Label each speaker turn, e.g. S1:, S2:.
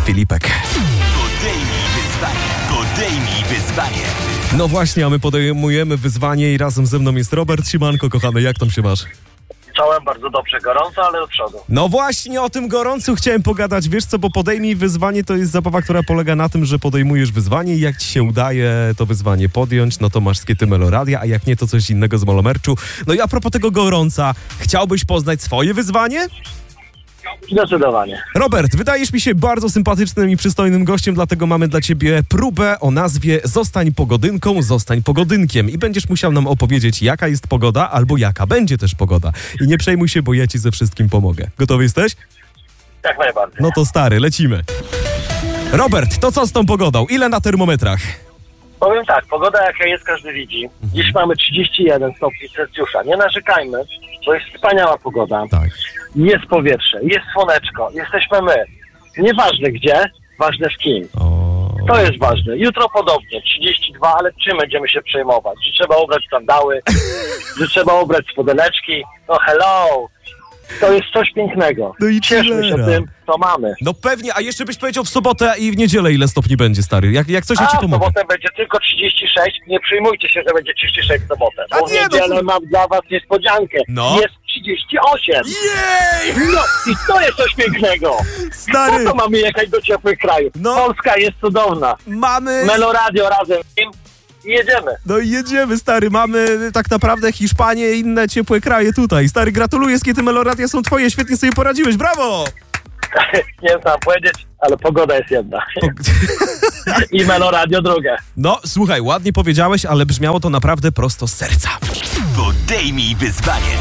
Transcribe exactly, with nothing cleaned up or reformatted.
S1: Filipek.
S2: Podejmij wyzwanie. Podejmij wyzwanie.
S1: No właśnie, a my podejmujemy wyzwanie i razem ze mną jest Robert. Siemanko, kochany, jak tam się masz?
S3: Czołem bardzo dobrze, gorąco, ale do przodu.
S1: No właśnie o tym gorącu chciałem pogadać. Wiesz co, bo podejmij wyzwanie to jest zabawa, która polega na tym, że podejmujesz wyzwanie i jak ci się udaje to wyzwanie podjąć, no to masz skiety Meloradia, a jak nie, to coś innego z Molomerczu. No i a propos tego gorąca, chciałbyś poznać swoje wyzwanie?
S3: Zdecydowanie.
S1: Robert, wydajesz mi się bardzo sympatycznym i przystojnym gościem, dlatego mamy dla ciebie próbę o nazwie Zostań pogodynką, zostań pogodynkiem i będziesz musiał nam opowiedzieć, jaka jest pogoda albo jaka będzie też pogoda. I nie przejmuj się, bo ja ci ze wszystkim pomogę. Gotowy jesteś?
S3: Jak najbardziej.
S1: No to stary, lecimy. Robert, to co z tą pogodą? Ile na termometrach?
S3: Powiem tak, pogoda jaka jest, każdy widzi. Dziś mamy trzydzieści jeden stopni Celsjusza. Nie narzekajmy, to jest wspaniała pogoda.
S1: Tak.
S3: Jest powietrze, jest słoneczko, jesteśmy my. Nieważne gdzie, ważne z kim.
S1: O...
S3: To jest ważne. Jutro podobnie, trzydzieści dwa, ale czym będziemy się przejmować? Że trzeba ubrać sandały, że trzeba ubrać spodeneczki. No hello! To jest coś pięknego.
S1: No i
S3: cieszmy się
S1: chillera.
S3: tym, co mamy.
S1: No pewnie, a jeszcze byś powiedział w sobotę i w niedzielę ile stopni będzie, stary. Jak, jak coś ja ci
S3: A w
S1: pomogę.
S3: sobotę będzie tylko trzydzieści sześć. Nie przejmujcie się, że będzie trzydzieści sześć w sobotę.
S1: A
S3: Bo w
S1: nie, no
S3: niedzielę
S1: to-
S3: mam dla was niespodziankę.
S1: No.
S3: Jest trzydzieści osiem.
S1: Jej!
S3: No i to jest coś pięknego.
S1: Stary,
S3: Po to mamy jechać do ciepłych krajów.
S1: No.
S3: Polska jest cudowna.
S1: mamy...
S3: Meloradio razem z nim i jedziemy.
S1: No i jedziemy, stary. Mamy tak naprawdę Hiszpanię i inne ciepłe kraje tutaj. Stary, gratuluję, skiety Meloradia są twoje. Świetnie sobie poradziłeś, brawo!
S3: Nie wiem co mam powiedzieć, ale pogoda jest jedna. I Meloradio drugie.
S1: No, słuchaj, ładnie powiedziałeś, ale brzmiało to naprawdę prosto z serca.
S2: Podejmij wyzwanie.